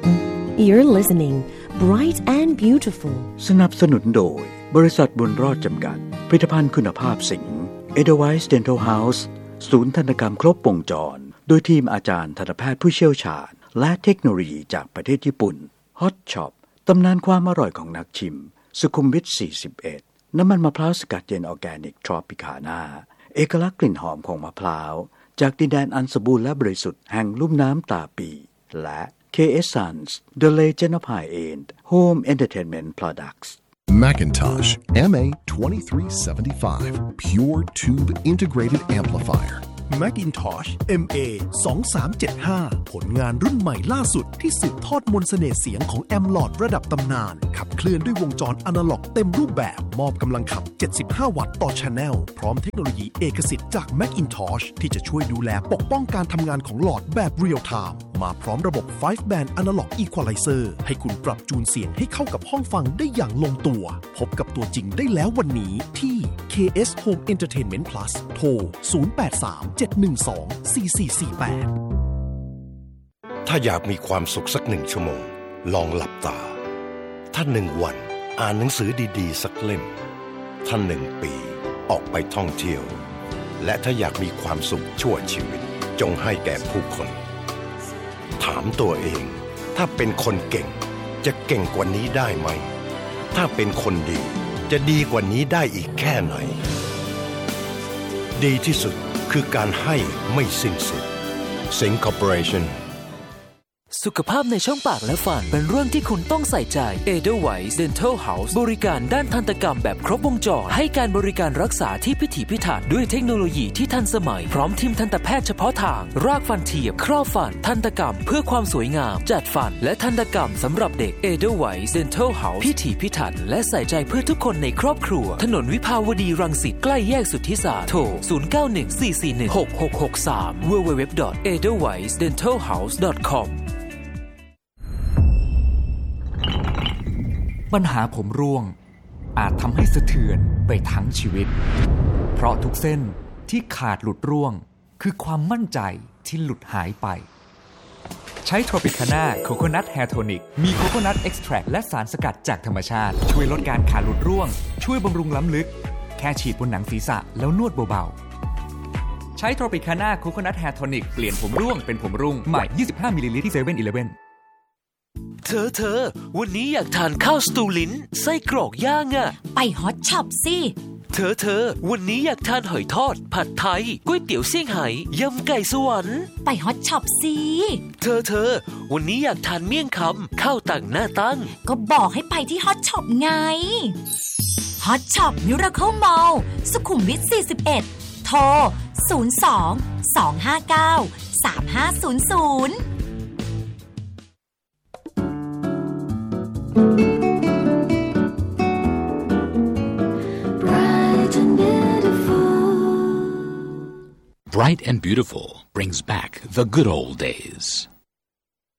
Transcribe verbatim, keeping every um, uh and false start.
You're listening Bright and Beautiful สนับสนุนโดยบริษัทบุญรอดจำกัดผลิตภัณฑ์คุณภาพสิงห์ Edelweiss Dental House ศูนย์ทันตกรรมครบวงจรโดยทีมอาจารย์ทันตแพทย์ผู้เชี่ยวชาญและเทคโนโลยีจากประเทศญี่ปุ่น Hot Shop ตำนานความอร่อยของนักชิมสุขุมวิทสี่สิบเอ็ดน้ำมันมะพร้าวสกัดเย็นออร์แกนิกทรอปิคาน่าเอกลักษณ์กลิ่นหอมของมะพร้าวจากดินแดนอันสมบูรณ์และบริสุทธิ์แห่งลุ่มน้ำตาปีและ เค เอส Sons The Legend of High-End Home Entertainment Products Macintosh M A twenty-three seventy-five Pure Tube Integrated Amplifier Macintosh เอ็ม เอ สองสามเจ็ดห้า ผลงานรุ่นใหม่ล่าสุดที่สืบทอดมนต์เสน่ห์เสียงของแอมลอดระดับตำนานขับเคลื่อนด้วยวงจรอนาล็อกเต็มรูปแบบมอบกำลังขับเจ็ดสิบห้าวัตต์ต่อ Channel พร้อมเทคโนโลยีเอกสิทธิ์จาก Macintosh ที่จะช่วยดูแลปกป้องการทำงานของหลอดแบบ Real Time มาพร้อมระบบ ไฟว์ Band Analog Equalizer ให้คุณปรับจูนเสียงให้เข้ากับห้องฟังได้อย่างลงตัวพบกับตัวจริงได้แล้ววันนี้ที่ เค เอส Home Entertainment Plus โทร ศูนย์ แปด สาม เจ็ด หนึ่ง สอง สี่ สี่ สี่ แปดถ้าอยากมีความสุขสักหนึ่งชั่วโมงลองหลับตาถ้าหนึ่งวันอ่านหนังสือดีๆสักเล่มถ้าหนึ่งปีออกไปท่องเที่ยวและถ้าอยากมีความสุขชั่วชีวิตจงให้แก่ผู้คนถามตัวเองถ้าเป็นคนเก่งจะเก่งกว่านี้ได้ไหมถ้าเป็นคนดีจะดีกว่านี้ได้อีกแค่ไหนดีที่สุดคือการให้ไม่สิ้นสุด Sing Corporation สุขภาพในช่องปากและฟันเป็นเรื่องที่คุณต้องใส่ใจ Edelweiss Dental House บริการด้านทันตกรรมแบบครบวงจรให้การบริการรักษาที่พิถีพิถันด้วยเทคโนโลยีที่ทันสมัยพร้อมทีมทันตแพทย์เฉพาะทางรากฟันเทียมครอบฟันทันตกรรมเพื่อความสวยงามจัดฟันและทันตกรรมสำหรับเด็ก Edelweiss Dental House พิถีพิถันและใส่ใจเพื่อทุกคนในครอบครัวถนนวิภาวดีรังสิตใกล้แยกสุทธิสารโทรศูนย์ เก้า หนึ่ง สี่ สี่ หนึ่ง หก หก หก สาม ดับเบิลยู ดับเบิลยู ดับเบิลยู ดอท เอเดลไวส์ เดนทัลเฮาส์ ดอท คอมปัญหาผมร่วงอาจทำให้สะเทือนไปทั้งชีวิตเพราะทุกเส้นที่ขาดหลุดร่วงคือความมั่นใจที่หลุดหายไปใช้ Tropicana Coconut Hair Tonic มีโคโคนัทเอ็กซ์แทรคและสารสกัดจากธรรมชาติช่วยลดการขาดหลุดร่วงช่วยบำรุงล้ำลึกแค่ฉีดบนหนังศีรษะแล้วนวดเบาๆใช้ Tropicana Coconut Hair Tonic เปลี่ยนผมร่วงเป็นผมรุ่งใหม่ยี่สิบห้ามิลลิลิตรที่ เซเว่น อีเลฟเว่นเธอเธอวันนี้อยากทานข้าวสตูลิ้นไส้กรอกย่างอะไปฮอตช็อปสิเธอเธอวันนี้อยากทานหอยทอดผัดไทยก๋วยเตี๋ยวเซี่ยงไฮ้ยำไก่สวรรค์ไปฮอตช็อปสิเธอเธอวันนี้อยากทานเมี่ยงคำข้าวตังหน้าตั้งก็บอกให้ไปที่ฮอตช็อปไงฮอตช็อปมิราเคิลมอลล์สุขุมวิทสี่สิบเอ็ดโทรศูนย์ สอง สอง ห้า เก้า สาม ห้า ศูนย์ ศูนย์ Bright and Beautiful brings back the good old days.